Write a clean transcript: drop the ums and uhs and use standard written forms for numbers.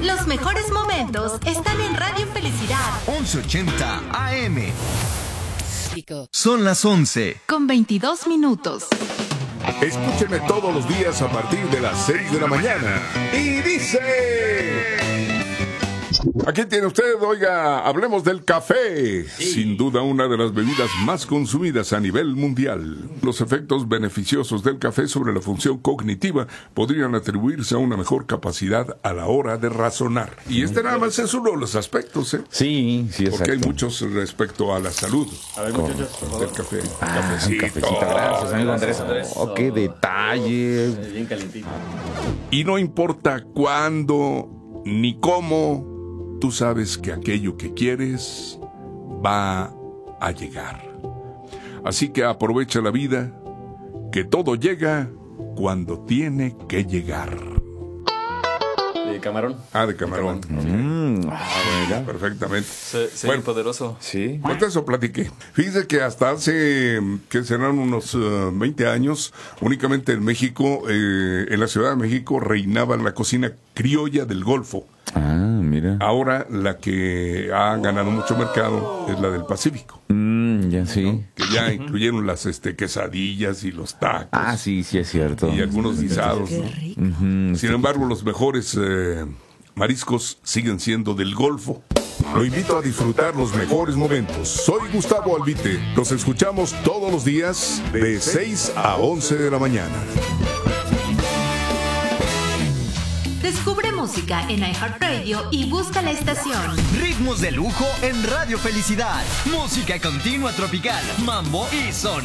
Los mejores momentos están en Radio Felicidad 1180 AM. Son las 11 con 22 minutos. Escúcheme todos los días a partir de las 6 de la mañana. Y dice... Aquí tiene usted, oiga, hablemos del café. Sí. Sin duda una de las bebidas más consumidas a nivel mundial. Los efectos beneficiosos del café sobre la función cognitiva podrían atribuirse a una mejor capacidad a la hora de razonar. Y este nada más es uno de los aspectos, ¿eh? Sí, exacto. Porque hay muchos respecto a la salud. A ver, muchachos, por favor. Del café. Un cafecito, gracias, amigo Andrés. Oh, qué detalle. Bien calentito. Y no importa cuándo ni cómo, tú sabes que aquello que quieres va a llegar. Así que aprovecha la vida, que todo llega cuando tiene que llegar. ¿De camarón? De camarón. Bueno, perfectamente. Bueno, poderoso. Sí. Pues de eso platiqué. Fíjese que hasta hace, que serán unos 20 años, únicamente en México, en la Ciudad de México, reinaba la cocina criolla del Golfo. Mira. Ahora la que ha ganado mucho mercado es la del Pacífico. Ya sí. ¿No? Que ya incluyeron las quesadillas y los tacos. Sí, es cierto. Y algunos guisados, ¿no? Sin embargo, los mejores mariscos siguen siendo del Golfo. Lo invito a disfrutar los mejores momentos. Soy Gustavo Albite. Nos escuchamos todos los días de 6 a 11 de la mañana. Descubre música en iHeartRadio y busca la estación Ritmos de lujo en Radio Felicidad. Música continua tropical, mambo y son.